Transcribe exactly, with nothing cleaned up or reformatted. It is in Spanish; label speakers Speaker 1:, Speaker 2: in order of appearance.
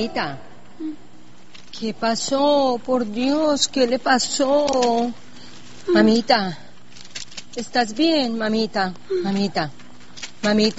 Speaker 1: Mamita, ¿qué pasó? Por Dios, ¿qué le pasó? Mamita, ¿estás bien, mamita? Mamita, mamita.